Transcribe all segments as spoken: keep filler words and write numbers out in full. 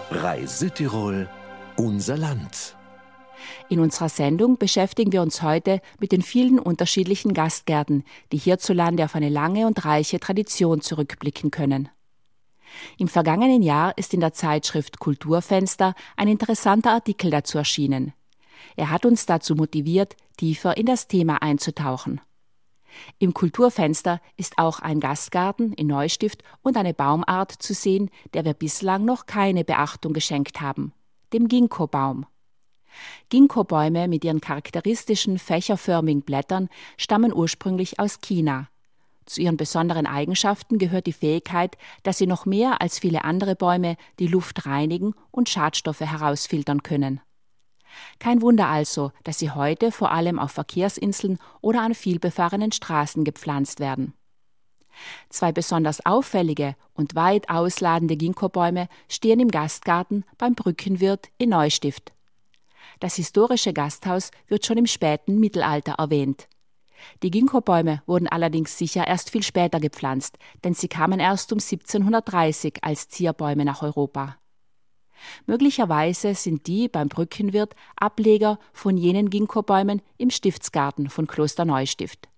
Reis Südtirol, unser Land. In unserer Sendung beschäftigen wir uns heute mit den vielen unterschiedlichen Gastgärten, die hierzulande auf eine lange und reiche Tradition zurückblicken können. Im vergangenen Jahr ist in der Zeitschrift Kulturfenster ein interessanter Artikel dazu erschienen. Er hat uns dazu motiviert, tiefer in das Thema einzutauchen. Im Kulturfenster ist auch ein Gastgarten in Neustift und eine Baumart zu sehen, der wir bislang noch keine Beachtung geschenkt haben, dem Ginkgo-Baum. Ginkgo-Bäume mit ihren charakteristischen fächerförmigen Blättern stammen ursprünglich aus China. Zu ihren besonderen Eigenschaften gehört die Fähigkeit, dass sie noch mehr als viele andere Bäume die Luft reinigen und Schadstoffe herausfiltern können. Kein Wunder also, dass sie heute vor allem auf Verkehrsinseln oder an vielbefahrenen Straßen gepflanzt werden. Zwei besonders auffällige und weit ausladende Ginkgo-Bäume stehen im Gastgarten beim Brückenwirt in Neustift. Das historische Gasthaus wird schon im späten Mittelalter erwähnt. Die Ginkgo-Bäume wurden allerdings sicher erst viel später gepflanzt, denn sie kamen erst um siebzehnhundertdreißig als Zierbäume nach Europa. Möglicherweise sind die beim Brückenwirt Ableger von jenen Ginkgo-Bäumen im Stiftsgarten von Kloster Neustift.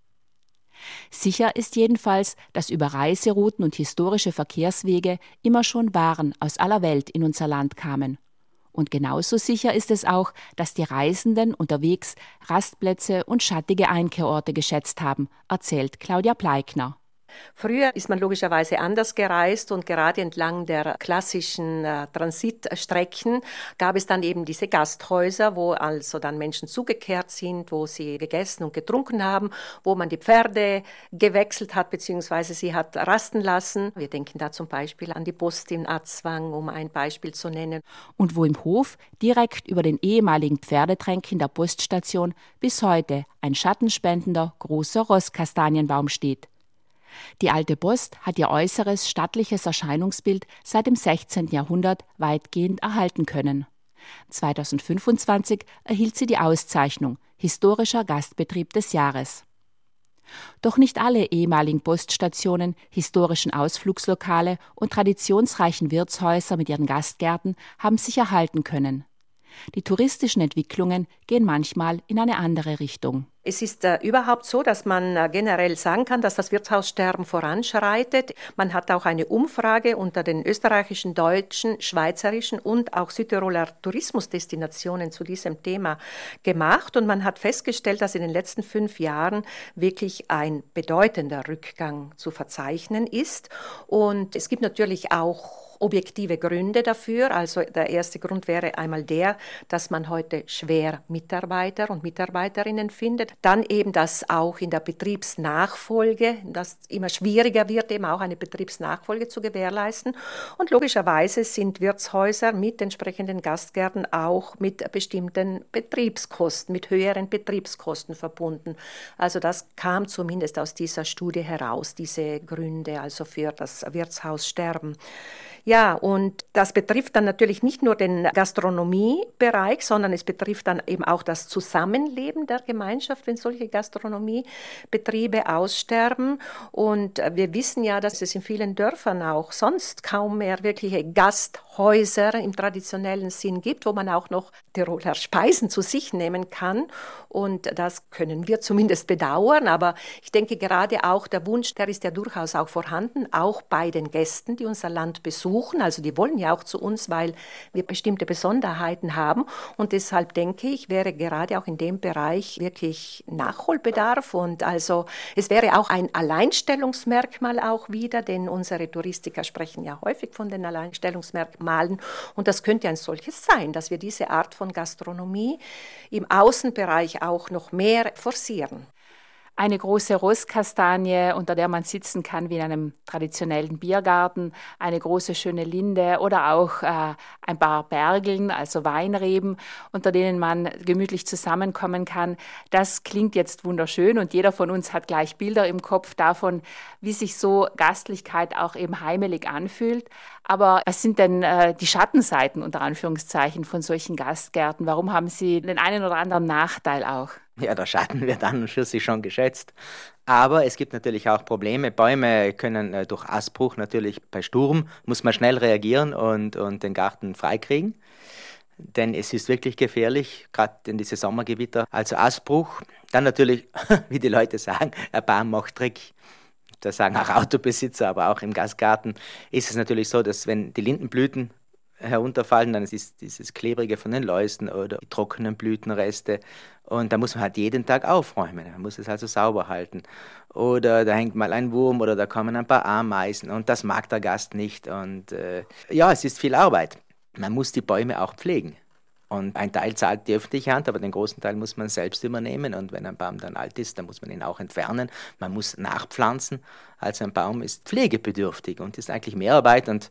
Sicher ist jedenfalls, dass über Reiserouten und historische Verkehrswege immer schon Waren aus aller Welt in unser Land kamen. Und genauso sicher ist es auch, dass die Reisenden unterwegs Rastplätze und schattige Einkehrorte geschätzt haben, erzählt Claudia Pleikner. Früher ist man logischerweise anders gereist und gerade entlang der klassischen äh, Transitstrecken gab es dann eben diese Gasthäuser, wo also dann Menschen zugekehrt sind, wo sie gegessen und getrunken haben, wo man die Pferde gewechselt hat bzw. sie hat rasten lassen. Wir denken da zum Beispiel an die Post in Atzwang, um ein Beispiel zu nennen. Und wo im Hof direkt über den ehemaligen Pferdetränken der Poststation bis heute ein schattenspendender großer Rosskastanienbaum steht. Die alte Post hat ihr äußeres stattliches Erscheinungsbild seit dem sechzehnten Jahrhundert weitgehend erhalten können. zweitausendfünfundzwanzig erhielt sie die Auszeichnung Historischer Gastbetrieb des Jahres. Doch nicht alle ehemaligen Poststationen, historischen Ausflugslokale und traditionsreichen Wirtshäuser mit ihren Gastgärten haben sich erhalten können. Die touristischen Entwicklungen gehen manchmal in eine andere Richtung. Es ist äh, überhaupt so, dass man äh, generell sagen kann, dass das Wirtshaussterben voranschreitet. Man hat auch eine Umfrage unter den österreichischen, deutschen, schweizerischen und auch Südtiroler Tourismusdestinationen zu diesem Thema gemacht. Und man hat festgestellt, dass in den letzten fünf Jahren wirklich ein bedeutender Rückgang zu verzeichnen ist. Und es gibt natürlich auch objektive Gründe dafür. Also der erste Grund wäre einmal der, dass man heute schwer Mitarbeiter und Mitarbeiterinnen findet. Dann eben, dass auch in der Betriebsnachfolge, das immer schwieriger wird, eben auch eine Betriebsnachfolge zu gewährleisten. Und logischerweise sind Wirtshäuser mit entsprechenden Gastgärten auch mit bestimmten Betriebskosten, mit höheren Betriebskosten verbunden. Also das kam zumindest aus dieser Studie heraus, diese Gründe also für das Wirtshaussterben. Ja, und das betrifft dann natürlich nicht nur den Gastronomiebereich, sondern es betrifft dann eben auch das Zusammenleben der Gemeinschaft, wenn solche Gastronomiebetriebe aussterben. Und wir wissen ja, dass es in vielen Dörfern auch sonst kaum mehr wirkliche Gasthäuser im traditionellen Sinn gibt, wo man auch noch Tiroler Speisen zu sich nehmen kann. Und das können wir zumindest bedauern. Aber ich denke gerade auch der Wunsch, der ist ja durchaus auch vorhanden, auch bei den Gästen, die unser Land besuchen. Also die wollen ja auch zu uns, weil wir bestimmte Besonderheiten haben. Und deshalb denke ich, wäre gerade auch in dem Bereich wirklich Nachholbedarf. Und also es wäre auch ein Alleinstellungsmerkmal auch wieder, denn unsere Touristiker sprechen ja häufig von den Alleinstellungsmerkmalen. Und das könnte ein solches sein, dass wir diese Art von Gastronomie im Außenbereich auch noch mehr forcieren. Eine große Rosskastanie, unter der man sitzen kann wie in einem traditionellen Biergarten, eine große schöne Linde oder auch äh, ein paar Bergeln, also Weinreben, unter denen man gemütlich zusammenkommen kann. Das klingt jetzt wunderschön und jeder von uns hat gleich Bilder im Kopf davon, wie sich so Gastlichkeit auch eben heimelig anfühlt. Aber was sind denn äh, die Schattenseiten unter Anführungszeichen von solchen Gastgärten? Warum haben sie den einen oder anderen Nachteil auch? Ja, der Schatten wird an und für sich schon geschätzt. Aber es gibt natürlich auch Probleme. Bäume können äh, durch Astbruch natürlich bei Sturm, muss man schnell reagieren und, und den Garten freikriegen. Denn es ist wirklich gefährlich, gerade in diese Sommergewitter. Also Astbruch, dann natürlich, wie die Leute sagen, ein Baum macht Trick. Das sagen auch Autobesitzer, aber auch im Gastgarten ist es natürlich so, dass wenn die Lindenblüten herunterfallen, dann ist dieses Klebrige von den Läusen oder die trockenen Blütenreste und da muss man halt jeden Tag aufräumen, man muss es also sauber halten. Oder da hängt mal ein Wurm oder da kommen ein paar Ameisen und das mag der Gast nicht und äh, ja, es ist viel Arbeit. Man muss die Bäume auch pflegen. Und ein Teil zahlt die öffentliche Hand, aber den großen Teil muss man selbst übernehmen. Und wenn ein Baum dann alt ist, dann muss man ihn auch entfernen. Man muss nachpflanzen. Also ein Baum ist pflegebedürftig und ist eigentlich Mehrarbeit. Und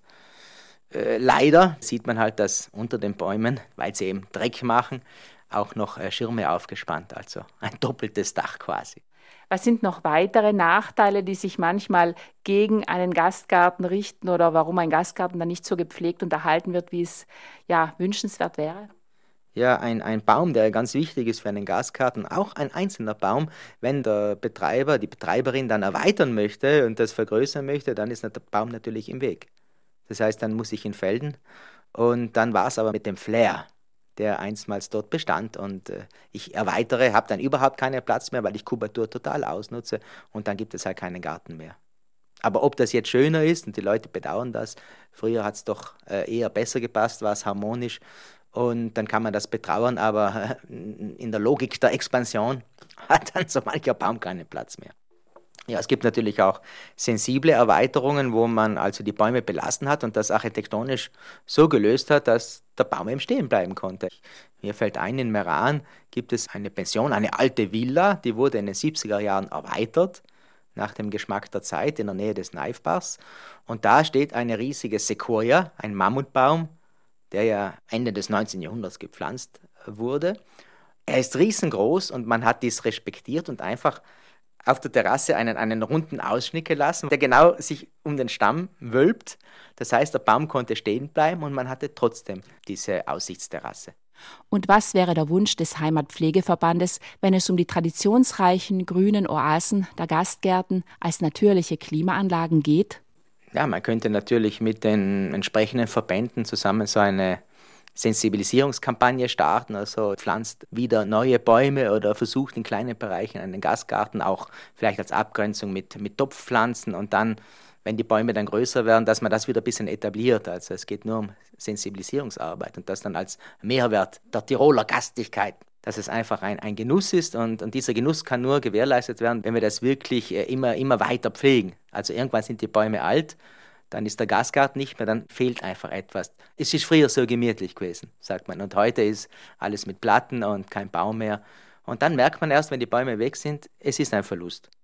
äh, leider sieht man halt, dass unter den Bäumen, weil sie eben Dreck machen, auch noch äh, Schirme aufgespannt. Also ein doppeltes Dach quasi. Was sind noch weitere Nachteile, die sich manchmal gegen einen Gastgarten richten oder warum ein Gastgarten dann nicht so gepflegt und erhalten wird, wie es ja wünschenswert wäre? Ja, ein, ein Baum, der ganz wichtig ist für einen Gastgarten, auch ein einzelner Baum, wenn der Betreiber, die Betreiberin dann erweitern möchte und das vergrößern möchte, dann ist der Baum natürlich im Weg. Das heißt, dann muss ich ihn fällen und dann war es aber mit dem Flair, der einstmals dort bestand und äh, ich erweitere, habe dann überhaupt keinen Platz mehr, weil ich Kubatur total ausnutze und dann gibt es halt keinen Garten mehr. Aber ob das jetzt schöner ist und die Leute bedauern das, früher hat es doch äh, eher besser gepasst, war es harmonisch. Und dann kann man das betrauern, aber in der Logik der Expansion hat dann so mancher Baum keinen Platz mehr. Ja, es gibt natürlich auch sensible Erweiterungen, wo man also die Bäume belassen hat und das architektonisch so gelöst hat, dass der Baum eben stehen bleiben konnte. Mir fällt ein, in Meran gibt es eine Pension, eine alte Villa, die wurde in den siebziger Jahren erweitert, nach dem Geschmack der Zeit in der Nähe des Kneifbachs. Und da steht eine riesige Sequoia, ein Mammutbaum, der ja Ende des neunzehnten Jahrhunderts gepflanzt wurde. Er ist riesengroß und man hat dies respektiert und einfach auf der Terrasse einen, einen runden Ausschnitt gelassen, der genau sich um den Stamm wölbt. Das heißt, der Baum konnte stehen bleiben und man hatte trotzdem diese Aussichtsterrasse. Und was wäre der Wunsch des Heimatpflegeverbandes, wenn es um die traditionsreichen grünen Oasen der Gastgärten als natürliche Klimaanlagen geht? Ja, man könnte natürlich mit den entsprechenden Verbänden zusammen so eine Sensibilisierungskampagne starten, also pflanzt wieder neue Bäume oder versucht in kleinen Bereichen einen Gastgarten auch vielleicht als Abgrenzung mit, mit Topfpflanzen und dann, wenn die Bäume dann größer werden, dass man das wieder ein bisschen etabliert. Also es geht nur um Sensibilisierungsarbeit und das dann als Mehrwert der Tiroler Gastlichkeit, dass es einfach ein, ein Genuss ist und, und dieser Genuss kann nur gewährleistet werden, wenn wir das wirklich äh, immer, immer weiter pflegen. Also irgendwann sind die Bäume alt, dann ist der Gastgarten nicht mehr, dann fehlt einfach etwas. Es ist früher so gemütlich gewesen, sagt man. Und heute ist alles mit Platten und kein Baum mehr. Und dann merkt man erst, wenn die Bäume weg sind, es ist ein Verlust.